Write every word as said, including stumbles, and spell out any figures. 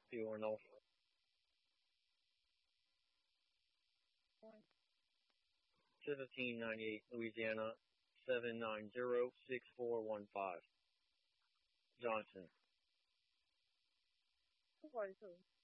Still or no? seventeen ninety-eight, Louisiana, seven nine zero six four one five. Johnson.